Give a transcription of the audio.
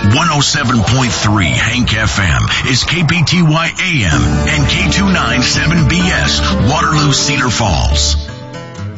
107.3 Hank FM is KPTY AM and K297BS, Waterloo, Cedar Falls.